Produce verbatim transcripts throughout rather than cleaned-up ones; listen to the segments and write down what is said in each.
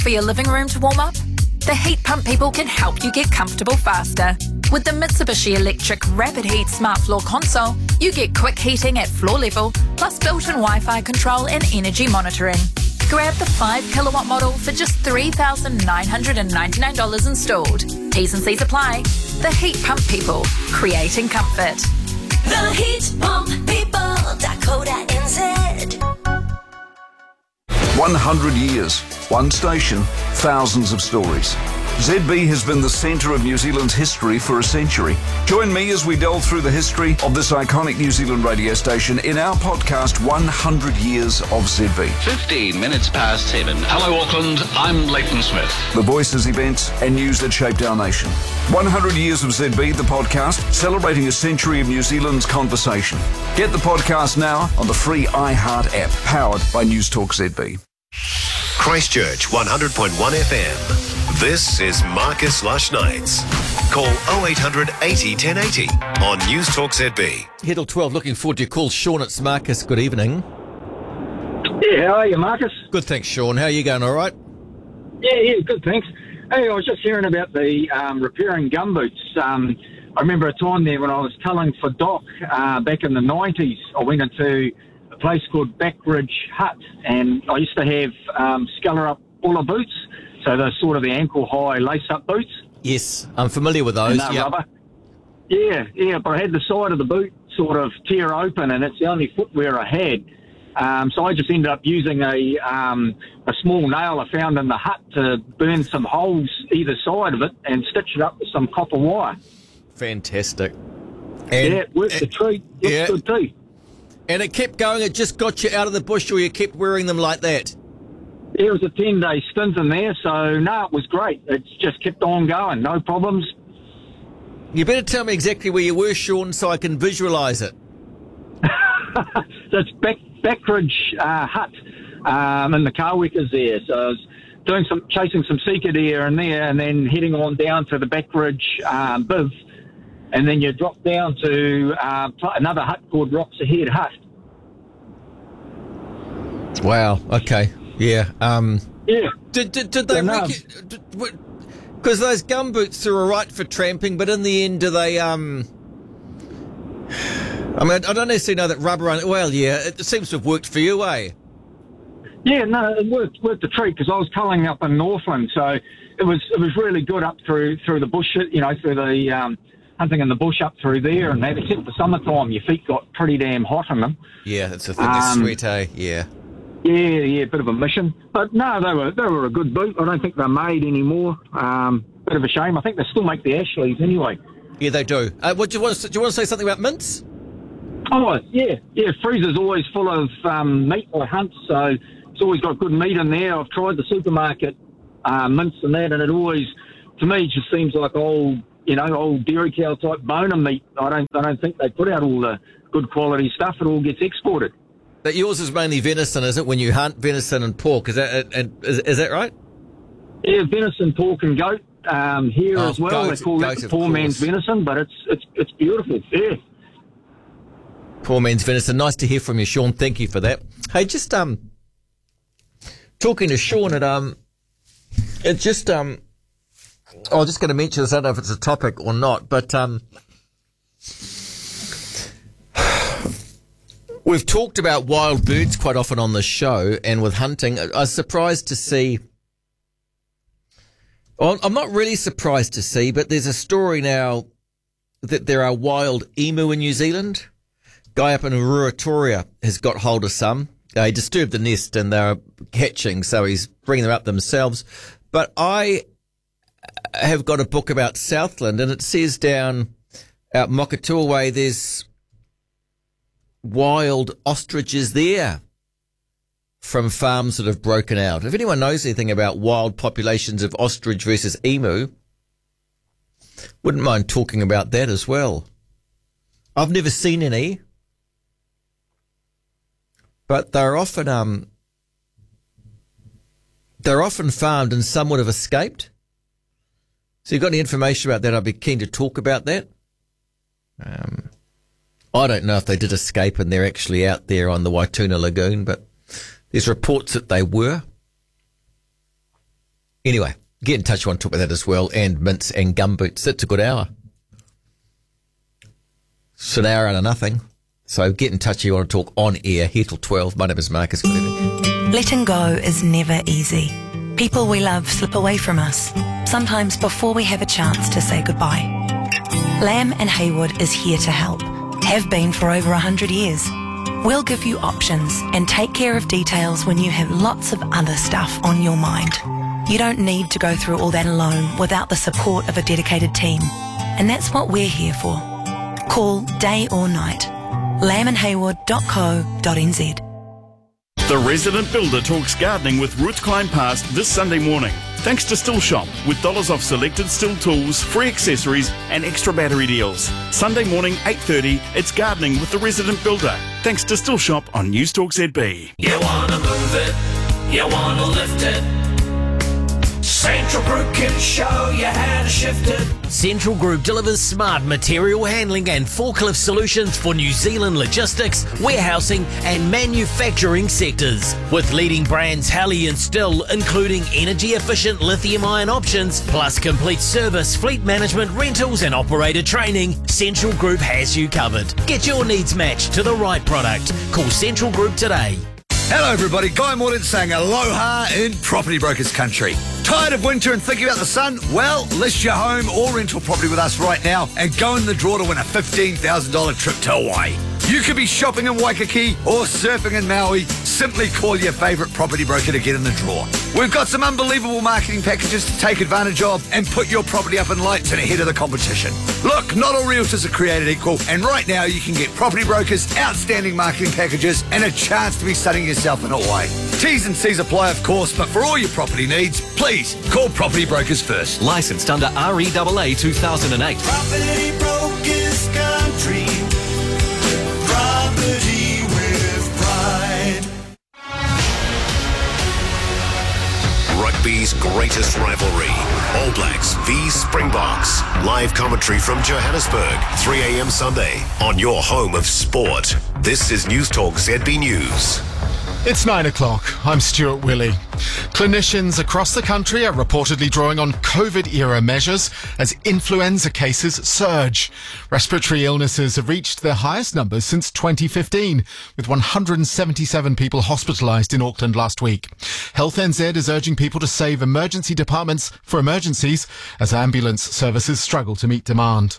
for your living room to warm up? The heat pump people can help you get comfortable faster. With the Mitsubishi Electric Rapid Heat Smart Floor Console, you get quick heating at floor level, plus built-in Wi-Fi control and energy monitoring. Grab the five kilowatt model for just three thousand nine hundred ninety-nine dollars installed. T's and C's apply. The Heat Pump People, creating comfort. The Heat Pump People, Dakota N Z. one hundred years, one station, thousands of stories. Z B has been the centre of New Zealand's history for a century. Join me as we delve through the history of this iconic New Zealand radio station in our podcast, one hundred years of Z B. fifteen minutes past seven. Hello, Auckland. I'm Leighton Smith. The voices, events and news that shaped our nation. one hundred years of Z B, the podcast, celebrating a century of New Zealand's conversation. Get the podcast now on the free iHeart app, powered by News Talk Z B. Christchurch one hundred point one F M. This is Marcus Lush Nights. Call oh eight hundred eighty ten eighty on News Talk Z B. Hiddle twelve, looking forward to your call. Sean, it's Marcus. Good evening. Yeah, how are you, Marcus? Good, thanks, Sean. How are you going, all right? Yeah, yeah, good, thanks. Hey, I was just hearing about the um, repairing gumboots. Um, I remember a time there when I was telling for Doc uh, back in the nineties. I went into a place called Backridge Hut, and I used to have um, Scaller Up Buller boots, so they're sort of the ankle-high lace-up boots. Yes, I'm familiar with those. And they're Yep. rubber. Yeah, yeah, but I had the side of the boot sort of tear open, and it's the only footwear I had. Um, so I just ended up using a um, a small nail I found in the hut to burn some holes either side of it and stitch it up with some copper wire. Fantastic. And, yeah, it worked a treat. Looks yeah. good too. And it kept going. It just got you out of the bush, or you kept wearing them like that? Yeah, it was a ten-day stint in there, so no, it was great. It just kept on going, no problems. You better tell me exactly where you were, Sean, so I can visualise it. So it's back, Backridge uh, Hut um, in the Kawikas there. So I was doing some chasing some sika deer in there, and then heading on down to the Backridge um, Biv, and then you drop down to uh, another hut called Rocks Ahead Hut. Wow. Okay. Yeah. Um, yeah. Did, did, did they... Yeah, Because no. those gumboots are all right for tramping, but in the end, do they... Um, I mean, I don't necessarily know that rubber... On, well, yeah, it seems to have worked for you, eh? Yeah, no, it worked, worked a treat, because I was culling up in Northland, so it was it was really good up through through the bush, you know, through the um, hunting in the bush up through there, and that, except for summertime, your feet got pretty damn hot in them. Yeah, that's the thing, um, it's sweet, eh? Yeah. Yeah, yeah, bit of a mission. But no, they were they were a good boot. I don't think they're made anymore. Um, bit of a shame. I think they still make the Ashleys anyway. Yeah, they do. Uh, what, do, you want to, do you want to say something about mints? Oh, yeah, yeah. Freezer's always full of um, meat I hunt, so it's always got good meat in there. I've tried the supermarket uh, mints and that, and it always, to me, just seems like old, you know, old dairy cow type boner meat. I don't, I don't think they put out all the good quality stuff. It all gets exported. But yours is mainly venison, is it? When you hunt venison and pork, is that is, is that right? Yeah, venison, pork, and goat um, here oh, as well. Goat, they call goat, that the poor man's venison, but it's it's it's beautiful. Yeah. Poor man's venison. Nice to hear from you, Sean. Thank you for that. Hey, just um, talking to Sean, it um, it just um, I was just going to mention this. I don't know if it's a topic or not, but um. We've talked about wild birds quite often on the show, and with hunting, I was surprised to see. Well, I'm not really surprised to see, but there's a story now that there are wild emu in New Zealand. Guy up in Ruatoria has got hold of some. Uh, he disturbed the nest and they're hatching, so he's bringing them up themselves. But I have got a book about Southland, and it says down out Makatua way there's wild ostriches there from farms that have broken out. If anyone knows anything about wild populations of ostrich versus emu, wouldn't mind talking about that as well. I've never seen any, but they're often um they're often farmed and some would have escaped. So you've got any information about that? I'd be keen to talk about that. Um I don't know if they did escape and they're actually out there on the Waituna Lagoon, but there's reports that they were. Anyway, get in touch. You want to talk about that as well. And mints and gumboots. That's a good hour. It's an hour out of nothing. So get in touch if you want to talk on air. Here till twelve. My name is Marcus. Good evening. Letting go is never easy. People we love slip away from us, sometimes before we have a chance to say goodbye. Lamb and Haywood is here to help. Have been for over one hundred years. We'll give you options and take care of details when you have lots of other stuff on your mind. You don't need to go through all that alone without the support of a dedicated team. And that's what we're here for. Call day or night. lamb and haywood dot co dot n z. The Resident Builder talks gardening with Ruth Klein-Past this Sunday morning. Thanks to Still Shop, with dollars off selected Still tools, free accessories and extra battery deals. Sunday morning, eight thirty, it's gardening with the Resident Builder. Thanks to Still Shop on News Talk Z B. You wanna move it, you wanna lift it. Central Group can show you how to shift it. Central Group delivers smart material handling and forklift solutions for New Zealand logistics, warehousing and manufacturing sectors. With leading brands Halley and Still, including energy-efficient lithium-ion options, plus complete service, fleet management, rentals and operator training, Central Group has you covered. Get your needs matched to the right product. Call Central Group today. Hello everybody, Guy Mordaunt saying aloha in Property Brokers Country. Tired of winter and thinking about the sun? Well, list your home or rental property with us right now and go in the draw to win a fifteen thousand dollars trip to Hawaii. You could be shopping in Waikiki or surfing in Maui. Simply call your favourite property broker to get in the draw. We've got some unbelievable marketing packages to take advantage of and put your property up in lights and ahead of the competition. Look, not all realtors are created equal, and right now you can get Property Brokers outstanding marketing packages and a chance to be studying yourself in Hawaii. T's and C's apply, of course, but for all your property needs, please call Property Brokers first. Licensed under R E A A two thousand eight. Property Brokers Country. Property with pride. Rugby's greatest rivalry. All Blacks v Springboks. Live commentary from Johannesburg. three a.m. Sunday on your home of sport. This is News Talk Z B News. It's nine o'clock. I'm Stuart Willey. Clinicians across the country are reportedly drawing on COVID-era measures as influenza cases surge. Respiratory illnesses have reached their highest numbers since twenty fifteen, with one hundred seventy-seven people hospitalised in Auckland last week. Health N Z is urging people to save emergency departments for emergencies as ambulance services struggle to meet demand.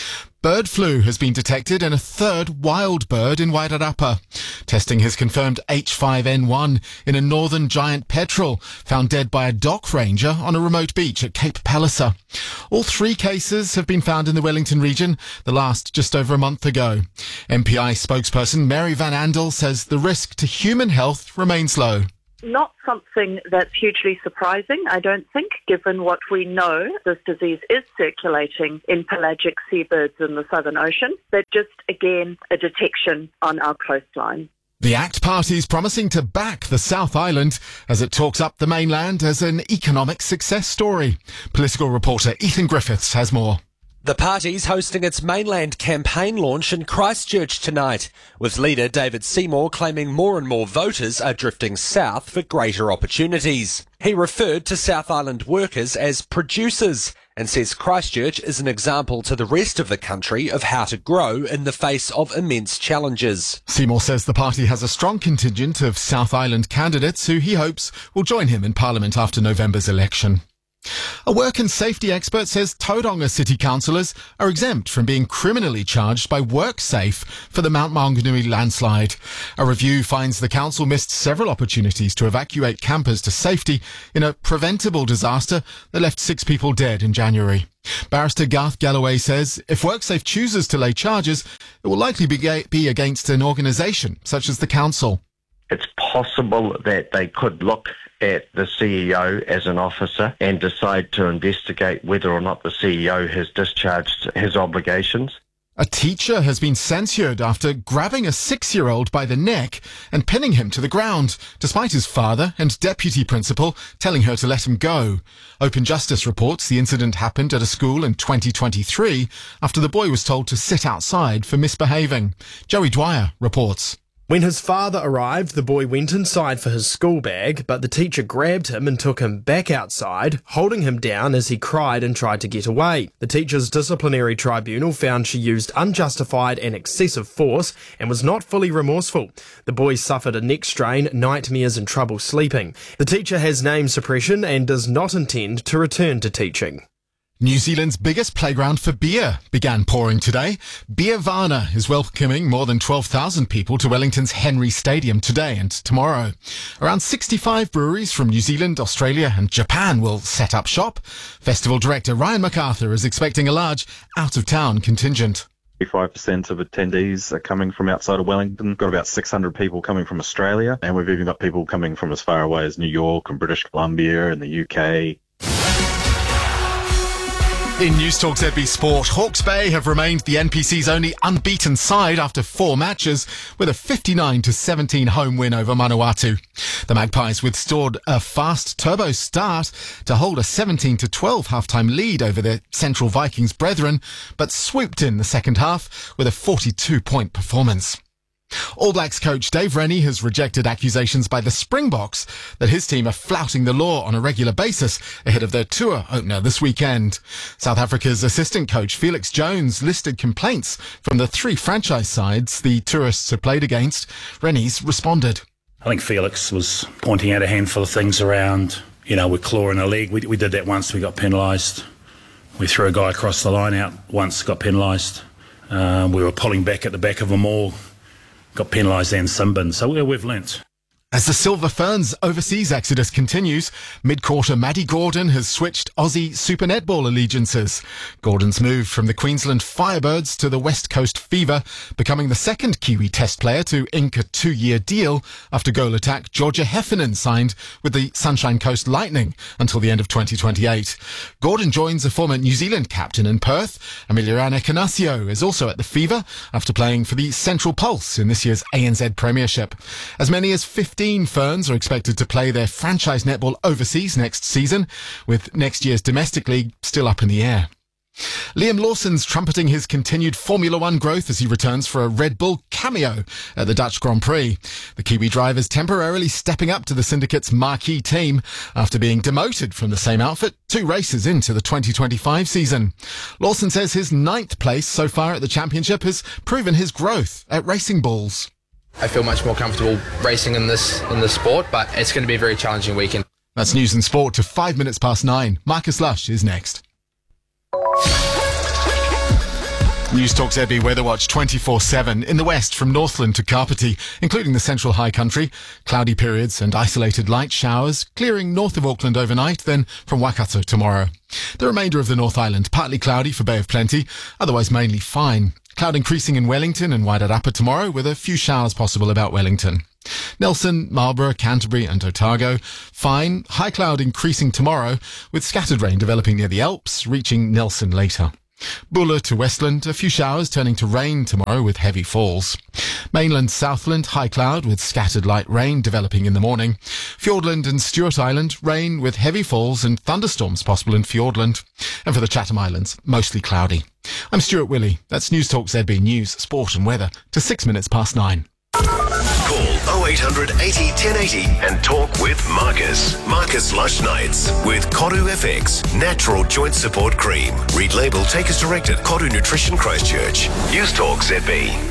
Bird flu has been detected in a third wild bird in Wairarapa. Testing has confirmed H five N one in a northern giant petrel found dead by a dock ranger on a remote beach at Cape Palliser. All three cases have been found in the Wellington region, the last just over a month ago. M P I spokesperson Mary Van Andel says the risk to human health remains low. Not something that's hugely surprising, I don't think, given what we know. This disease is circulating in pelagic seabirds in the Southern Ocean, but just, again, a detection on our coastline. The ACT Party's promising to back the South Island as it talks up the mainland as an economic success story. Political reporter Ethan Griffiths has more. The party's hosting its mainland campaign launch in Christchurch tonight, with leader David Seymour claiming more and more voters are drifting south for greater opportunities. He referred to South Island workers as producers and says Christchurch is an example to the rest of the country of how to grow in the face of immense challenges. Seymour says the party has a strong contingent of South Island candidates who he hopes will join him in Parliament after November's election. A work and safety expert says Tauranga city councillors are exempt from being criminally charged by WorkSafe for the Mount Maunganui landslide. A review finds the council missed several opportunities to evacuate campers to safety in a preventable disaster that left six people dead in January. Barrister Garth Galloway says if WorkSafe chooses to lay charges, it will likely be, ga- be against an organisation such as the council. It's possible that they could look at the C E O as an officer and decide to investigate whether or not the C E O has discharged his obligations. A teacher has been censured after grabbing a six-year-old by the neck and pinning him to the ground, despite his father and deputy principal telling her to let him go. Open Justice reports the incident happened at a school in twenty twenty-three after the boy was told to sit outside for misbehaving. Joey Dwyer reports. When his father arrived, the boy went inside for his school bag, but the teacher grabbed him and took him back outside, holding him down as he cried and tried to get away. The teacher's disciplinary tribunal found she used unjustified and excessive force and was not fully remorseful. The boy suffered a neck strain, nightmares and trouble sleeping. The teacher has name suppression and does not intend to return to teaching. New Zealand's biggest playground for beer began pouring today. Beervana is welcoming more than twelve thousand people to Wellington's Henry Stadium today and tomorrow. Around sixty-five breweries from New Zealand, Australia and Japan will set up shop. Festival director Ryan MacArthur is expecting a large out-of-town contingent. Five percent of attendees are coming from outside of Wellington. Got about six hundred people coming from Australia, and we've even got people coming from as far away as New York and British Columbia and the U K. In News Talk Z B Sport, Hawke's Bay have remained the N P C's only unbeaten side after four matches with a fifty-nine to seventeen home win over Manawatu. The Magpies withstood a fast turbo start to hold a seventeen to twelve halftime lead over their Central Vikings brethren, but swooped in the second half with a forty-two point performance. All Blacks coach Dave Rennie has rejected accusations by the Springboks that his team are flouting the law on a regular basis ahead of their tour opener this weekend. South Africa's assistant coach Felix Jones listed complaints from the three franchise sides the tourists have played against. Rennie's responded. I think Felix was pointing out a handful of things around, you know, with claw in the leg. We, we did that once, we got penalised. We threw a guy across the line out once, got penalised. Um, we were pulling back at the back of them all. Got penalised and Simbin, so we've learnt. As the Silver Ferns overseas exodus continues, mid-quarter Maddie Gordon has switched Aussie Super Netball allegiances. Gordon's moved from the Queensland Firebirds to the West Coast Fever, becoming the second Kiwi Test player to ink a two-year deal after goal attack Georgia Heffernan signed with the Sunshine Coast Lightning until the end of twenty twenty-eight. Gordon joins a former New Zealand captain in Perth. Emiliana Canasio is also at the Fever after playing for the Central Pulse in this year's A N Z Premiership. As many as fifteen Ferns are expected to play their franchise netball overseas next season, with next year's domestic league still up in the air. Liam Lawson's trumpeting his continued Formula One growth as he returns for a Red Bull cameo at the Dutch Grand Prix. The Kiwi driver's temporarily stepping up to the syndicate's marquee team after being demoted from the same outfit two races into the twenty twenty-five season. Lawson says his ninth place so far at the championship has proven his growth at Racing Bulls. I feel much more comfortable racing in this in this sport, but it's going to be a very challenging weekend. That's news and sport to five minutes past nine. Marcus Lush is next. News Talk Z B Weather Watch twenty-four seven. In the west, from Northland to Kapiti, including the central high country, cloudy periods and isolated light showers, clearing north of Auckland overnight, then from Waikato tomorrow. The remainder of the North Island, partly cloudy for Bay of Plenty, otherwise mainly fine. Cloud increasing in Wellington and Wairarapa tomorrow, with a few showers possible about Wellington. Nelson, Marlborough, Canterbury and Otago, fine. High cloud increasing tomorrow, with scattered rain developing near the Alps, reaching Nelson later. Buller to Westland, a few showers turning to rain tomorrow with heavy falls. Mainland Southland, high cloud with scattered light rain developing in the morning. Fiordland and Stewart Island, rain with heavy falls and thunderstorms possible in Fiordland. And for the Chatham Islands, mostly cloudy. I'm Stuart Willey. That's News Talk Z B News, Sport and Weather to six minutes past nine. Call oh eight hundred eighty ten eighty and talk with Marcus. Marcus Lush Nights with Koru F X Natural Joint Support Cream. Read label, take as directed. Koru Nutrition Christchurch. News Talk Z B.